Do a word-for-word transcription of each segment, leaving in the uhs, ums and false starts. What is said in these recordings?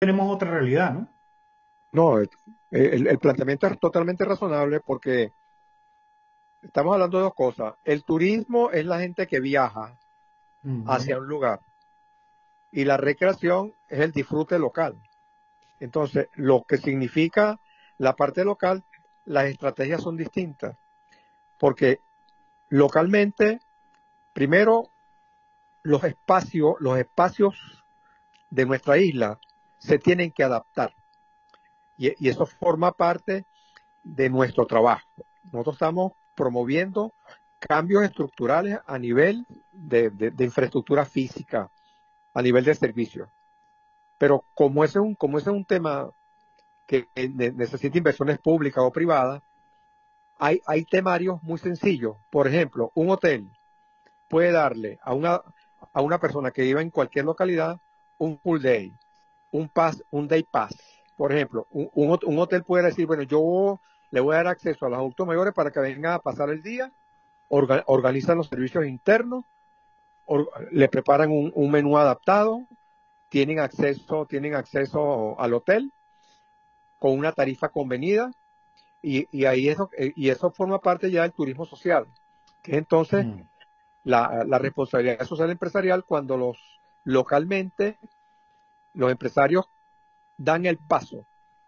tenemos otra realidad, ¿no? No, el, el- el planteamiento es totalmente razonable porque estamos hablando de dos cosas. El turismo es la gente que viaja Ujú. hacia un lugar y la recreación es el disfrute local. Entonces, lo que significa la parte local, las estrategias son distintas, porque localmente, primero, los espacios, los espacios de nuestra isla se tienen que adaptar y, y eso forma parte de nuestro trabajo. Nosotros estamos promoviendo cambios estructurales a nivel de, de, de infraestructura física, a nivel de servicios. Pero como ese es un, como ese es un tema que necesita inversiones públicas o privadas, hay, hay temarios muy sencillos. Por ejemplo, un hotel puede darle a una, a una persona que viva en cualquier localidad un full day, un pass, un day pass. Por ejemplo, un, un, un hotel puede decir, bueno, yo le voy a dar acceso a los adultos mayores para que vengan a pasar el día, orga, organizan los servicios internos, or, le preparan un, un menú adaptado, tienen acceso, tienen acceso al hotel con una tarifa convenida y, y ahí eso, y eso forma parte ya del turismo social, que es entonces Mm. la, la responsabilidad social empresarial cuando los localmente los empresarios dan el paso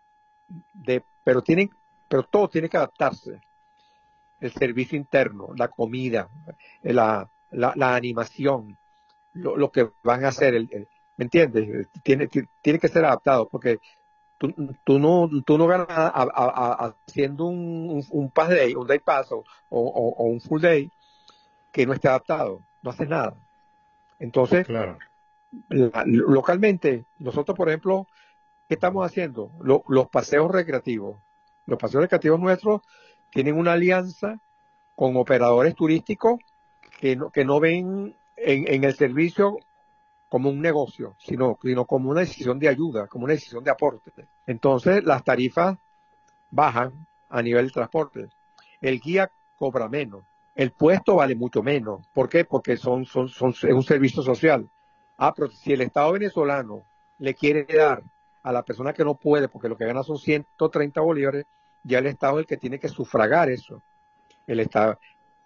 de, pero tienen, pero todo tiene que adaptarse. El servicio interno, la comida, la, la, la animación, lo, lo, que van a hacer, el, el, ¿me entiendes? Tiene, tiene que ser adaptado, porque tú, tú no, tú no ganas a, a, a, haciendo un, un, un pass day, un day pass o, o, o, un full day que no esté adaptado, no haces nada. Entonces, Claro. la, localmente, nosotros, por ejemplo, ¿qué estamos haciendo? Lo, los paseos recreativos. Los paseos recreativos nuestros tienen una alianza con operadores turísticos que no, que no ven en, en el servicio como un negocio, sino, sino como una decisión de ayuda, como una decisión de aporte. Entonces, las tarifas bajan a nivel de transporte. El guía cobra menos. El puesto vale mucho menos. ¿Por qué? Porque son, son, son, es un servicio social. Ah, pero si el Estado venezolano le quiere dar a la persona que no puede, porque lo que gana son ciento treinta bolívares, ya el Estado es el que tiene que sufragar eso. El Estado.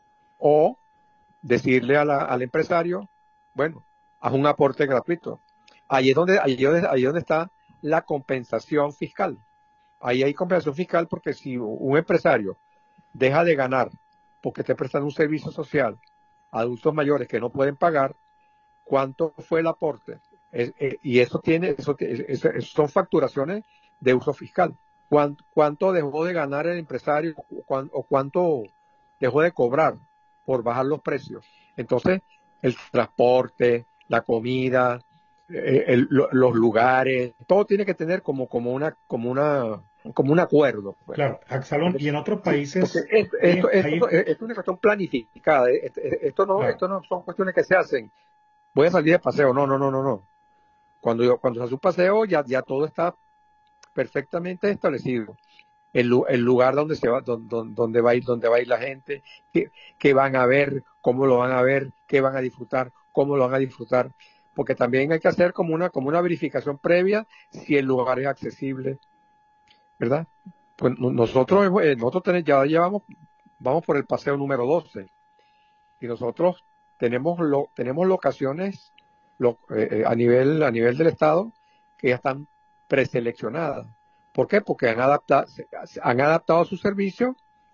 O decirle a la, al empresario, bueno, haz un aporte gratuito. Ahí es donde, ahí es donde, ahí es donde está la compensación fiscal. Ahí hay compensación fiscal porque si un empresario deja de ganar porque está prestando un servicio social a adultos mayores que no pueden pagar, ¿cuánto fue el aporte? Es, eh, y eso tiene, eso, eso, eso son facturaciones de uso fiscal. ¿Cuánto, ¿Cuánto dejó de ganar el empresario o cuánto dejó de cobrar por bajar los precios? Entonces, el transporte, la comida, eh, el, lo, los lugares, todo tiene que tener como, como una, como una, como un acuerdo, pues. Claro, Axalón, Porque, y en otros sí, porque países, esto, esto, hay, esto, hay, esto es una cuestión planificada. Esto, esto, no, claro, esto no son cuestiones que se hacen. Voy a salir de paseo. No, no, no, no, no. Cuando, yo, cuando se hace un paseo, ya, ya todo está perfectamente establecido. El, el lugar donde se va, donde, donde va a ir, donde va a ir la gente, qué, qué van a ver, cómo lo van a ver, qué van a disfrutar, cómo lo van a disfrutar. Porque también hay que hacer como una, como una verificación previa si el lugar es accesible, ¿verdad? Pues nosotros, claro. eh, nosotros tenemos, ya llevamos, vamos por el paseo número doce y nosotros tenemos, lo, tenemos locaciones lo, eh, a, nivel, a nivel del Estado que ya están preseleccionadas. ¿Por qué? Porque han adaptado, han adaptado su servicio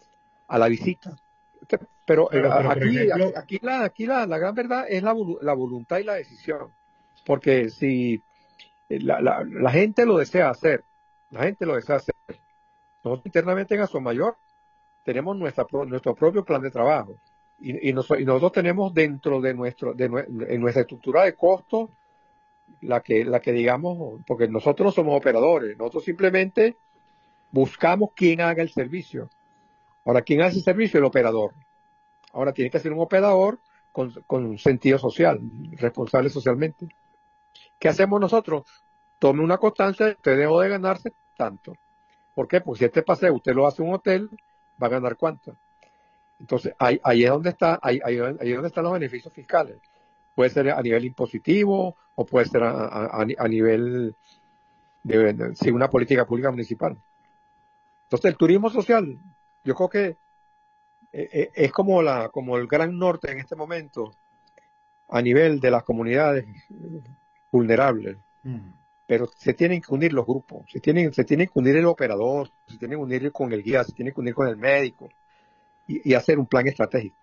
a la visita. Pero eh, Claro, pero por aquí, ejemplo, aquí, la, aquí la, la gran verdad es la, la voluntad y la decisión. Porque si la, la, la gente lo desea hacer, la gente lo desea hacer. Nosotros internamente en Mayor tenemos nuestra, nuestro propio plan de trabajo y, y, nos, y nosotros tenemos dentro de nuestro de, en nuestra estructura de costos la que la que digamos, porque nosotros no somos operadores, nosotros simplemente buscamos quién haga el servicio. Ahora, ¿quién hace el servicio? El operador. Ahora tiene que ser un operador con, con sentido social, responsable socialmente. ¿Qué hacemos nosotros? Tome una constancia, usted dejó de ganarse tanto. ¿Por qué? Porque si este paseo usted lo hace en un hotel, va a ganar cuánto. Entonces, ahí, ahí es donde está, ahí, ahí, ahí es donde están los beneficios fiscales. Puede ser a nivel impositivo o puede ser a, a, a nivel de, de, de una política pública municipal. Entonces el turismo social, yo creo que eh, es como la como el gran norte en este momento a nivel de las comunidades vulnerables. Mm. Pero se tienen que unir los grupos, se tienen, se tienen que unir el operador, se tienen que unir con el guía, se tienen que unir con el médico y, y hacer un plan estratégico.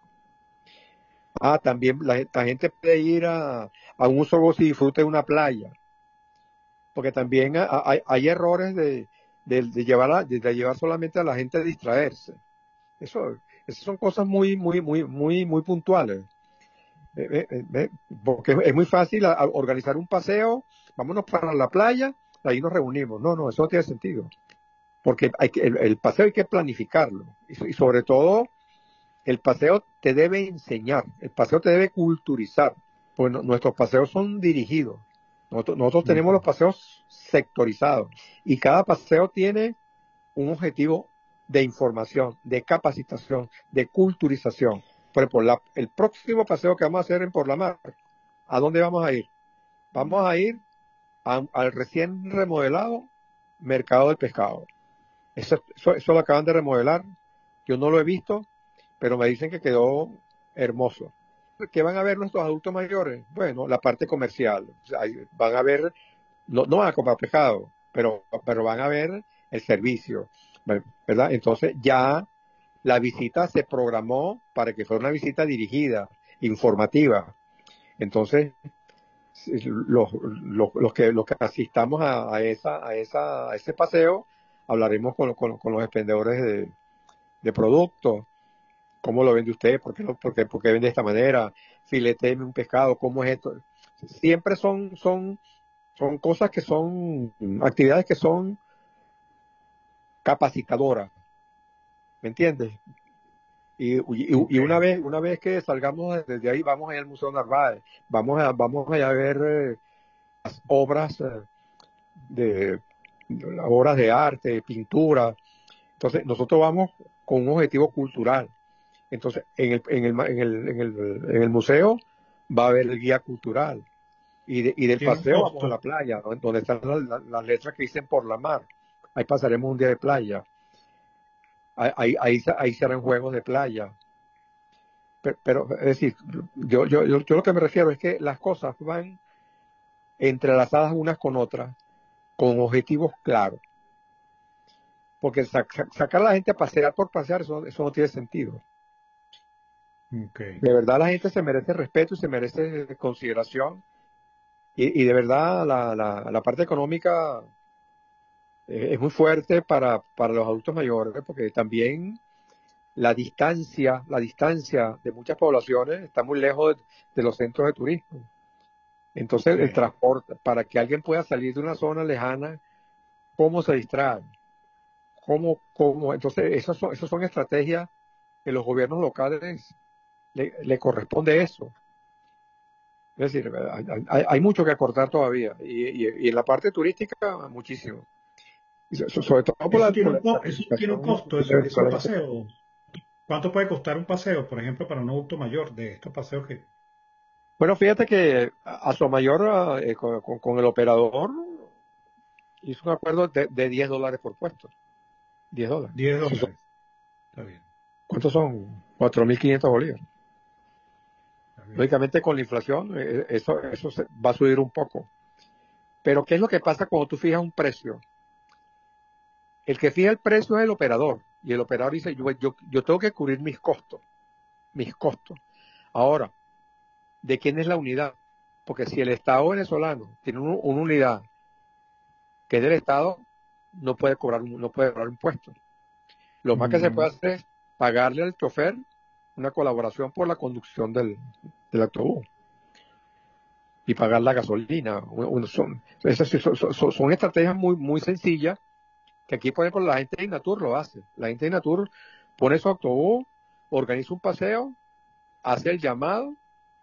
Ah, también la, la gente puede ir a, a un uso gozo y disfrute de una playa, porque también hay, hay errores de, de, de, llevar a, de, de llevar solamente a la gente a distraerse. Eso, esas son cosas muy, muy, muy, muy, muy puntuales. Eh, eh, eh, porque es muy fácil a, a organizar un paseo, vámonos para la playa, ahí nos reunimos. No, no, eso no tiene sentido. Porque hay que, el, el paseo hay que planificarlo. Y, y sobre todo, el paseo te debe enseñar, el paseo te debe culturizar. Pues no, nuestros paseos son dirigidos. Nosotros, nosotros tenemos uh-huh. los paseos sectorizados. Y cada paseo tiene un objetivo de información, de capacitación, de culturización. Por ejemplo, la, el próximo paseo que vamos a hacer en Por la Mar, ¿a dónde vamos a ir? Vamos a ir a, al recién remodelado Mercado del Pescado. Eso, eso, eso lo acaban de remodelar. Yo no lo he visto, pero me dicen que quedó hermoso. ¿Qué van a ver nuestros adultos mayores? Bueno, la parte comercial. O sea, van a ver, no, no van a comprar pescado, pero, pero van a ver el servicio, ¿verdad? Entonces ya la visita se programó para que fuera una visita dirigida, informativa. Entonces, los, los, los, que, los que asistamos a, a, esa, a, esa, a ese paseo, hablaremos con, con, con los expendedores de, de productos. ¿Cómo lo vende usted? ¿Por qué, lo, por qué, por qué vende de esta manera? Fileteme un pescado, ¿cómo es esto? Siempre son, son, son cosas que son, actividades que son capacitadoras. ¿Me entiendes? Y, y, y una vez una vez que salgamos desde ahí, vamos a ir al Museo Narváez, vamos a, vamos a, ir a ver eh, las obras eh, de, de obras de arte, pintura. Entonces, nosotros vamos con un objetivo cultural. Entonces, en el, en el, en el, en el, en el museo va a haber el guía cultural. Y, de, y del paseo vamos a la playa, donde están las, las, las letras que dicen Por la Mar. Ahí pasaremos un día de playa. Ahí, ahí, ahí serán juegos de playa. Pero, pero es decir, yo, yo, yo, yo lo que me refiero es que las cosas van entrelazadas unas con otras, con objetivos claros. Porque sac, sacar a la gente a pasear por pasear, eso, eso no tiene sentido. Okay. De verdad la gente se merece respeto y se merece consideración. Y, y de verdad la, la, la parte económica eh, es muy fuerte para, para los adultos mayores, porque también la distancia, la distancia de muchas poblaciones está muy lejos de, de los centros de turismo. Entonces sí. El transporte, para que alguien pueda salir de una zona lejana, ¿cómo se distrae? ¿Cómo, cómo? Entonces esas son, esas son estrategias que los gobiernos locales le, le corresponde eso. Es decir, hay, hay, hay mucho que acortar todavía y, y, y en la parte turística muchísimo. Y sobre todo por eso, la, tiene, por la, un, eso tiene un costo, eso, esos paseos. ¿Cuánto puede costar un paseo, por ejemplo, para un adulto mayor de estos paseos que...? Bueno, fíjate que a su mayor eh, con, con, con el operador hizo un acuerdo de, de diez dólares por puesto. diez dólares. diez dólares. Está bien. ¿Cuántos son? cuatro mil quinientos bolívares. Lógicamente con la inflación eh, eso, eso se va a subir un poco. Pero ¿qué es lo que pasa cuando tú fijas un precio? El que fija el precio es el operador. Y el operador dice, yo, yo, yo tengo que cubrir mis costos. Mis costos. Ahora, ¿de quién es la unidad? Porque si el Estado venezolano tiene un, una unidad que es del Estado, no puede cobrar, no puede cobrar impuestos. Lo más mm. que se puede hacer es pagarle al chofer una colaboración por la conducción del, del autobús y pagar la gasolina. Son, esas son, son, son estrategias muy, muy sencillas que aquí, por ejemplo, la gente de Inatur lo hace. La gente de Inatur pone su autobús, organiza un paseo, hace el llamado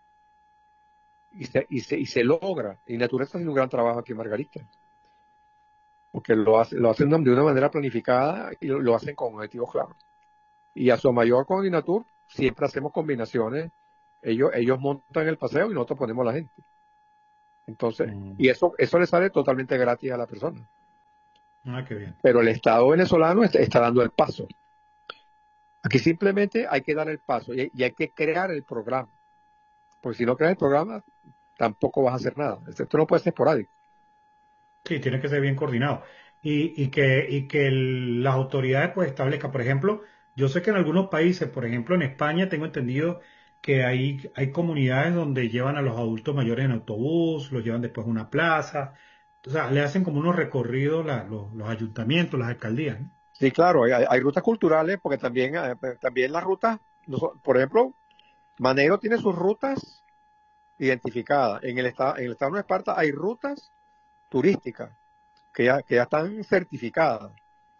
y se, y se, y se logra. Inatur está haciendo un gran trabajo aquí en Margarita. Porque lo, hace, lo hacen de una manera planificada y lo, lo hacen con objetivos claros. Y a su mayor con Inatur siempre hacemos combinaciones. Ellos, ellos montan el paseo y nosotros ponemos la gente. Entonces, mm. y eso, eso le sale totalmente gratis a la persona. Ah, qué bien. Pero el Estado venezolano está, está dando el paso. Aquí simplemente hay que dar el paso y, y hay que crear el programa. Porque si no creas el programa, tampoco vas a hacer nada. Esto no puede ser esporádico. Sí, tiene que ser bien coordinado. Y, y que, y que el- las autoridades pues establezcan, por ejemplo, yo sé que en algunos países, por ejemplo en España, tengo entendido que hay, hay comunidades donde llevan a los adultos mayores en autobús, los llevan después a una plaza, o sea, le hacen como unos recorridos la- los, los ayuntamientos, las alcaldías, ¿no? Sí, claro, hay, hay rutas culturales, porque también, eh, también las rutas, no son- por ejemplo, Maneiro tiene sus rutas identificadas. En el estado, en el estado de Esparta hay rutas turísticas que ya, que ya están certificadas.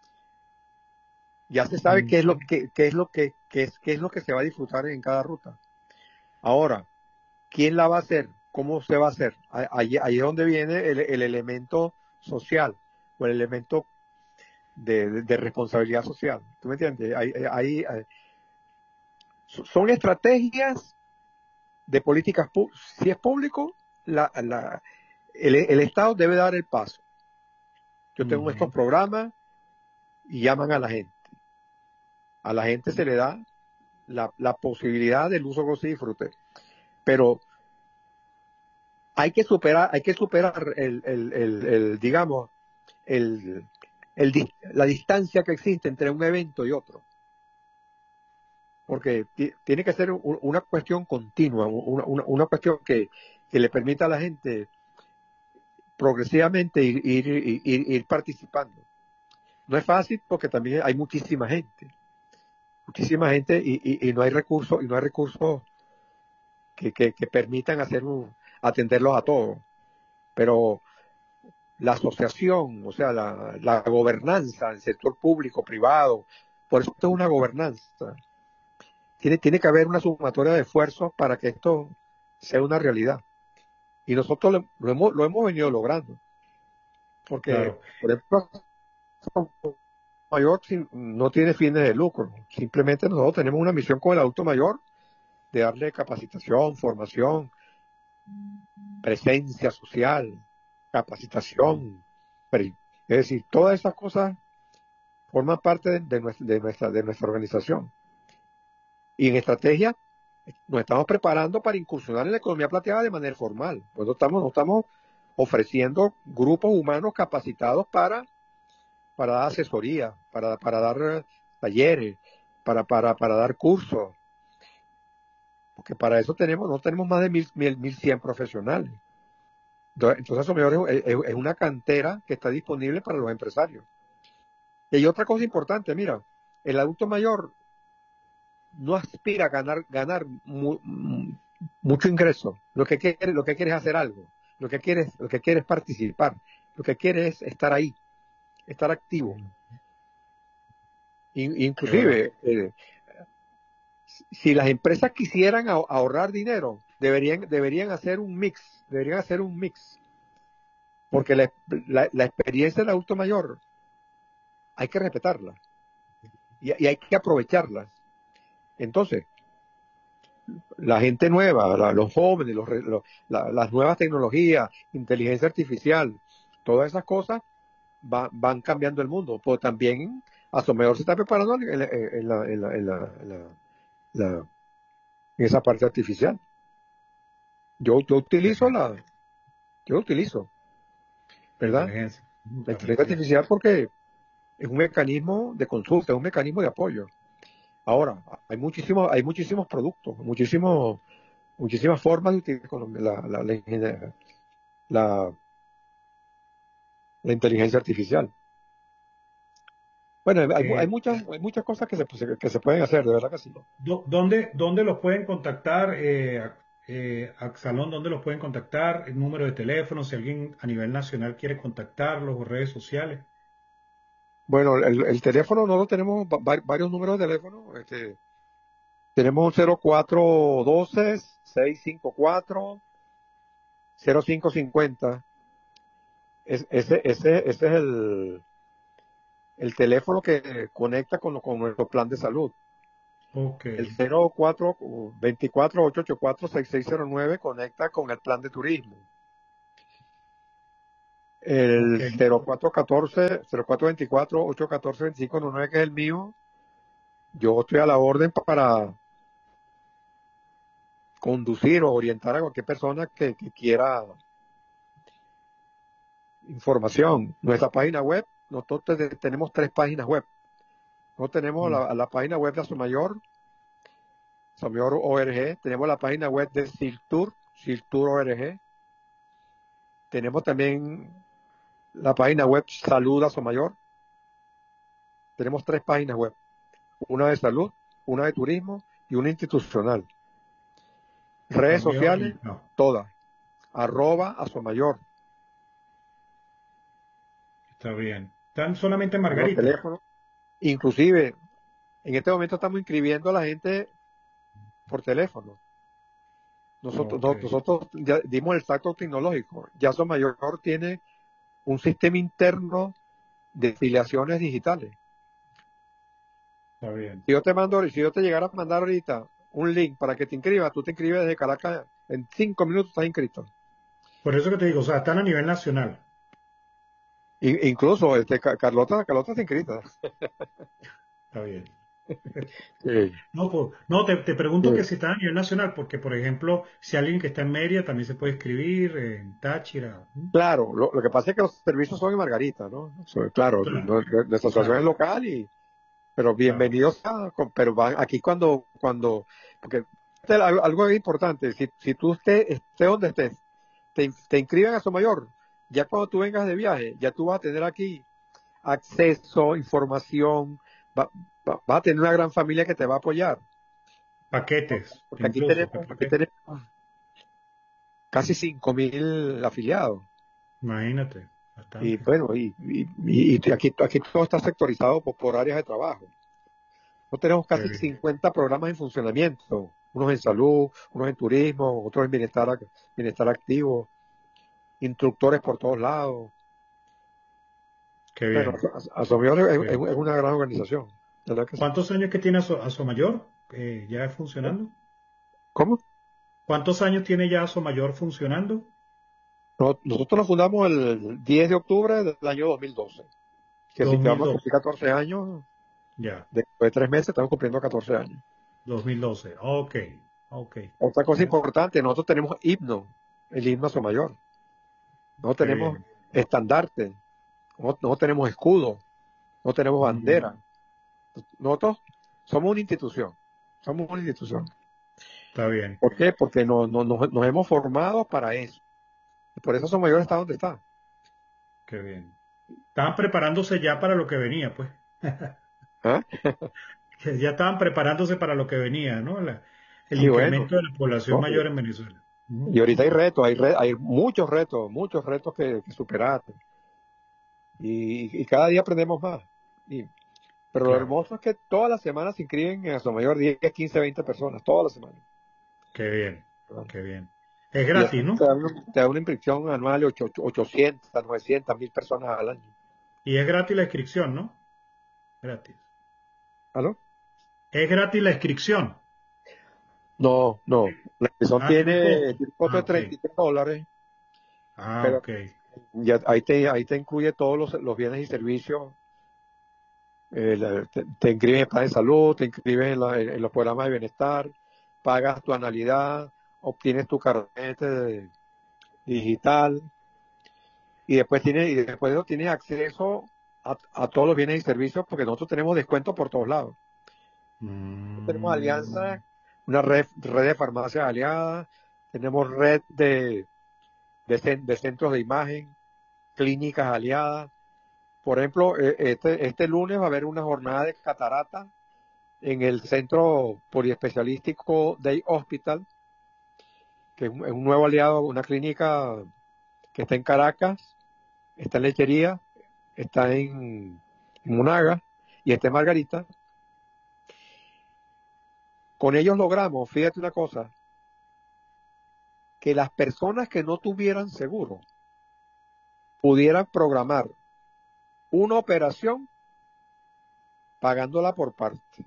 Ya se sabe Mm, qué es lo que, qué es lo que, qué es, qué es lo que se va a disfrutar en cada ruta. Ahora, ¿quién la va a hacer? ¿Cómo se va a hacer? Ahí, ahí es donde viene el, el elemento social o el elemento de, de, de responsabilidad social. ¿Tú me entiendes? Ahí, ahí, ahí, son estrategias de políticas. Si es público, la, la, el, el Estado debe dar el paso. Yo tengo estos ujú. programas y llaman a la gente. A la gente se le da la, la posibilidad del uso, goce y disfrute. Pero hay que superar, hay que superar el, el, el, el digamos, el, el, la distancia que existe entre un evento y otro. Porque tiene que ser una cuestión continua, una, una, una cuestión que, que, le permita a la gente progresivamente ir, ir, ir, ir participando. No es fácil porque también hay muchísima gente, muchísima gente y, y, y no hay recursos, y no hay recursos que, que, que permitan hacer un, atenderlos a todos. Pero la asociación, o sea, la, la gobernanza, el sector público, privado, por eso esto es una gobernanza. Tiene, tiene que haber una sumatoria de esfuerzos para que esto sea una realidad. Y nosotros lo, lo, hemos, lo hemos venido logrando. Porque, Claro. por ejemplo, mayor no tiene fines de lucro. Simplemente nosotros tenemos una misión con el adulto mayor de darle capacitación, formación, presencia social, capacitación. Es decir, todas esas cosas forman parte de, de, nuestra, de, nuestra, de nuestra organización. Y en estrategia nos estamos preparando para incursionar en la economía plateada de manera formal. Pues no estamos, no estamos ofreciendo grupos humanos capacitados para, para dar asesoría, para, para dar talleres, para, para, para dar cursos. Porque para eso tenemos, no tenemos más de mil, mil, mil cien profesionales. Entonces, entonces eso mejor es, es, es una cantera que está disponible para los empresarios. Y hay otra cosa importante, mira, el adulto mayor no aspira a ganar, ganar mu, mucho ingreso. Lo que quiere, lo que quiere es hacer algo. Lo que quiere, lo que quiere es participar. Lo que quiere es estar ahí, estar activo. In, Qué bueno. inclusive, eh, si las empresas quisieran ahorrar dinero, deberían, deberían hacer un mix, deberían hacer un mix. Porque la, la, la experiencia del adulto mayor hay que respetarla y, y hay que aprovecharla. Entonces, la gente nueva, la, los jóvenes, los, los, la, las nuevas tecnologías, inteligencia artificial, todas esas cosas va, van cambiando el mundo. Pero también Asomedor se está preparando en, en, en, la, en, la, en, la, en, la, la, en esa parte artificial. Yo, yo utilizo la, yo lo utilizo, La ¿verdad? inteligencia La inteligencia artificial. artificial porque es un mecanismo de consulta, es un mecanismo de apoyo. Ahora, hay muchísimos, hay muchísimos productos, muchísimos, muchísimas formas de utilizar la, la, la, la, la inteligencia artificial. Bueno, hay, hay, Eh, muchas, hay muchas cosas que se, que se pueden hacer, de verdad que sí. do- ¿dónde, dónde los pueden contactar? Eh, a- eh, Axalón, ¿dónde los pueden contactar? El número de teléfono, si alguien a nivel nacional quiere contactarlos o redes sociales. Bueno, el, el teléfono, nosotros tenemos va, varios números de teléfono. Este, tenemos un cero cuatro uno dos, seis cinco cuatro, cero cinco cinco cero. Es, ese, ese, ese es el, el teléfono que conecta con, con nuestro plan de salud. Ok. El cero cuatro dos cuatro ocho ocho cuatro seis seis cero nueve conecta con el plan de turismo. El Ok. cero cuatro uno cuatro, cero cuatro dos cuatro, ocho uno cuatro, dos cinco nueve nueve, que es el mío. Yo estoy a la orden para conducir o orientar a cualquier persona que, que quiera información. Nuestra página web, nosotros te- tenemos tres páginas web. Nosotros tenemos Mm. la, la página web de Asomayor, Asomayor punto org, tenemos la página web de Siltur, Siltur punto org, tenemos también la página web Salud Asomayor, tenemos tres páginas web, una de salud, una de turismo y una institucional. Está Redes muy sociales, organizado. todas, arroba Asomayor, Está bien. Están solamente en los Margarita. teléfonos. Inclusive, en este momento estamos inscribiendo a la gente por teléfono. Nosotros, Ok. no- nosotros ya dimos el salto tecnológico. Ya Mayor tiene un sistema interno de afiliaciones digitales. Está bien. Si yo te mando, si yo te llegara a mandar ahorita un link para que te inscribas, tú te inscribes desde Caracas, en cinco minutos estás inscrito. Por eso que te digo, o sea, están a nivel nacional. I- incluso este, Ca- Carlota, Carlota está inscrita. Está bien. Sí, No, por- no te, te pregunto que sí. si están a nivel nacional, porque, por ejemplo, si alguien que está en Mérida también se puede escribir, en Táchira. ¿Mm? Claro, lo, lo que pasa es que los servicios son en Margarita, ¿no? So, claro, Claro, no- nuestra asociación es claro, local y pero claro. bienvenidos a, con- pero van aquí cuando, cuando, porque este, algo, algo importante, si, si tú estés, estés donde estés, te, te inscriben a Somayor, ya cuando tú vengas de viaje, ya tú vas a tener aquí acceso, información, va- va- vas a tener una gran familia que te va a apoyar, Paquetes, porque aquí incluso. tenemos, aquí Paquetes. tenemos casi cinco mil afiliados. Imagínate, Y bastante. bueno, y, y, y- y aquí, aquí todo está sectorizado por, por áreas de trabajo. Nosotros tenemos Qué casi bien, cincuenta programas en funcionamiento, unos en salud, unos en turismo, otros en bienestar, ac- bienestar activo, instructores por todos lados. qué Bueno, bien, As- Asomior es, qué es- bien. es una gran organización, ¿verdad que sí? ¿Cuántos años que tiene Aso, Asomayor eh, ya funcionando? ¿Cómo? ¿Cuántos años tiene ya Asomayor funcionando? No- nosotros nos fundamos el diez de octubre del año dos mil doce, que si que vamos a dos mil doce. cumplir catorce años, Ya, después de tres meses estamos cumpliendo catorce años. dos mil doce. Ok, ok. Otra cosa Bueno, importante, nosotros tenemos himno, el himno Asomayor. Nosotros qué tenemos bien. estandarte, nosotros nosotros tenemos escudo, no tenemos Mm, bandera. Nosotros somos una institución, somos una institución. está bien, ¿Por qué? Porque no, no- nos, nos hemos formado para eso. Y por eso Somayor está donde está. qué bien. Estaban preparándose ya para lo que venía, pues. ¿Ah? Que ya estaban preparándose para lo que venía, ¿no? La- el Y bueno, incremento de la población ¿no? mayor en Venezuela. Mm, Y ahorita hay retos, hay, re- hay muchos retos, muchos retos que, que superar. Y, y cada día aprendemos más. Y- pero lo claro, hermoso es que todas las semanas se inscriben en Somayor diez, quince, veinte personas, todas las semanas. qué bien, ¿Verdad? qué bien. Es Y eso gratis, ¿no? te da una, te da una inscripción anual de ocho- ochocientas, novecientas, mil personas al año. Y es gratis la inscripción, ¿no? Gratis. ¿Aló? Es gratis la inscripción. No, no. La inscripción Ah, tiene tiene, costo. tiene un costo Ah, de ok. treinta y tres dólares, Ah, pero ok. ya ahí te, ahí te incluye todos los, los bienes y servicios. Eh, la- te, te inscribes en plan de salud, te inscribes en, la- en los programas de bienestar, pagas tu anualidad, obtienes tu carnet de- digital y después tienes, y después de eso tienes acceso a, a todos los bienes y servicios porque nosotros tenemos descuentos por todos lados. Tenemos Mm, alianza, una red, red de farmacias aliadas, tenemos red de, de, cen- de centros de imagen, clínicas aliadas. Por ejemplo, eh, este, este lunes va a haber una jornada de catarata en el centro poliespecialístico Day Hospital, que es un, es un nuevo aliado, una clínica que está en Caracas, está en Lechería, está en, en Monaga y está en Margarita. Con ellos logramos, fíjate una cosa, que las personas que no tuvieran seguro pudieran programar una operación pagándola por parte.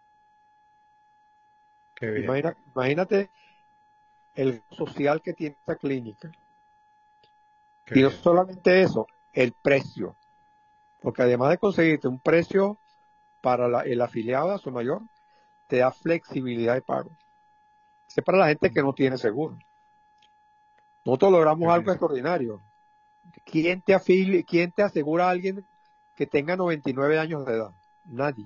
qué bien. Imagina, imagínate el social que tiene esta clínica. Qué y no bien. Solamente eso, el precio. Porque además de conseguirte un precio para la, el afiliado a Somayor, te da flexibilidad de pago. Es para la gente que no tiene seguro. Nosotros logramos Qué algo bien. Extraordinario. ¿Quién te afilia, quién te asegura a alguien que tenga noventa y nueve años de edad? Nadie.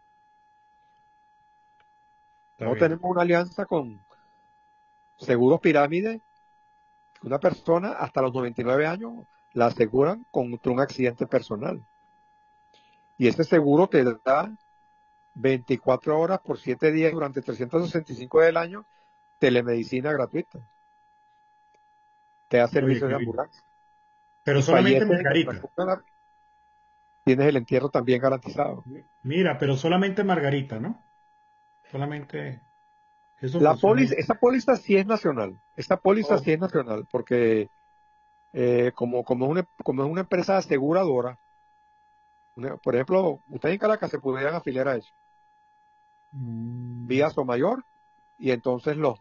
No tenemos una alianza con Seguros Pirámide. Una persona hasta los noventa y nueve años la aseguran contra un accidente personal. Y ese seguro te da veinticuatro horas por siete días durante trescientos sesenta y cinco del año, telemedicina gratuita. Te da servicio de ambulancia. Pero y solamente Margarita. Tienes el entierro también garantizado. Mira, pero solamente Margarita, ¿no? Solamente... Eso la póliza, esa póliza sí es nacional. Esa póliza oh. sí es nacional, porque eh, como, como, es una, como es una empresa aseguradora, una, por ejemplo, ustedes en Caracas se pudieran afiliar a eso. Mm. Vía Somayor, y entonces los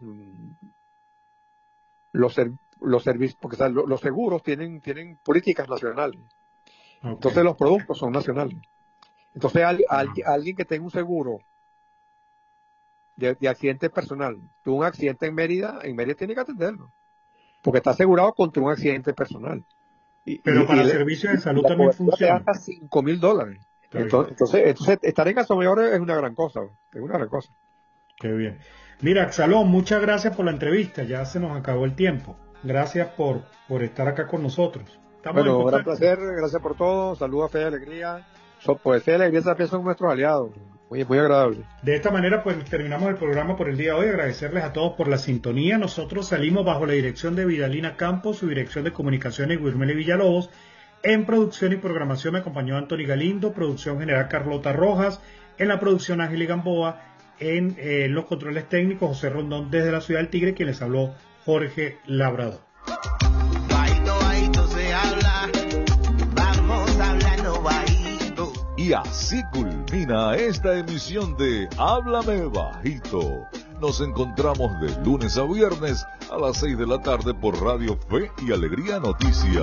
los, los servicios, porque o sea, los, los seguros tienen, tienen políticas nacionales. Okay. Entonces los productos son nacionales. Entonces al, al, alguien que tenga un seguro De, de accidente personal, tuvo un accidente en Mérida, en Mérida tiene que atenderlo, porque está asegurado contra un accidente personal. Y, Pero y, para y servicios de salud también funciona. Hasta cinco mil dólares. Entonces, entonces, entonces, estar en Somayor es una gran cosa, es una gran cosa. Qué bien. Mira, Absalón, muchas gracias por la entrevista, ya se nos acabó el tiempo. Gracias por, por estar acá con nosotros. Estamos bueno, un gran placer, gracias por todo, saludos a Fe y Alegría. So, pues Fe y Alegría también son nuestros aliados. Muy, muy agradable. De esta manera, pues terminamos el programa por el día de hoy. Agradecerles a todos por la sintonía. Nosotros salimos bajo la dirección de Vidalina Campos, su dirección de comunicaciones Wilmeli Villalobos. En producción y programación me acompañó Anthony Galindo, producción general Carlota Rojas, en la producción Ángel Gamboa, en eh, los controles técnicos José Rondón desde la Ciudad del Tigre, quien les habló Jorge Labrador. Y así culmina esta emisión de Háblame Bajito. Nos encontramos de lunes a viernes a las seis de la tarde por Radio Fe y Alegría Noticias.